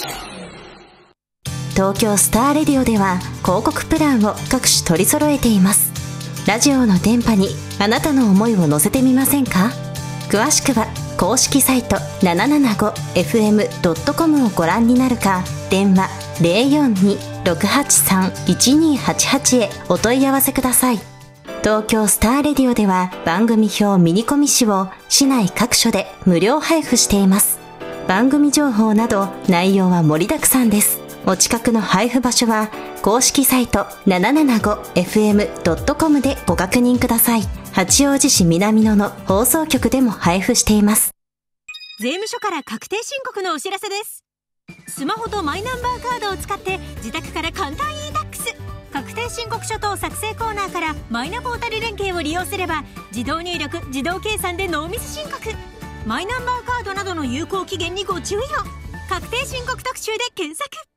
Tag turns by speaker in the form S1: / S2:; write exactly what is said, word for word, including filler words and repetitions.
S1: 東京スターレディオでは広告プランを各種取り揃えています。ラジオの電波にあなたの思いを乗せてみませんか？詳しくは公式サイト ななななごエフエムドットコム をご覧になるか、電話 ゼロよんに ろくはちさん いちにはちはち へお問い合わせください。東京スターレディオでは番組表ミニコミ誌を市内各所で無料配布しています。番組情報など内容は盛りだくさんです。お近くの配布場所は公式サイト ななななごエフエムドットコム でご確認ください。八王子市南野の放送局でも配布しています。
S2: 税務署から確定申告のお知らせです。スマホとマイナンバーカードを使って自宅から簡単 e-タックス 確定申告書等作成コーナーからマイナポータル連携を利用すれば自動入力自動計算でノーミス申告。マイナンバーカードなどの有効期限にご注意を。確定申告特集で検索。